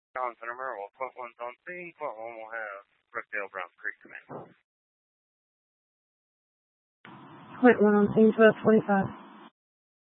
John Center, well, Point 1's on scene. Point 1 will have Brookdale Browns Creek come in. Point 1 on scene, 12:45.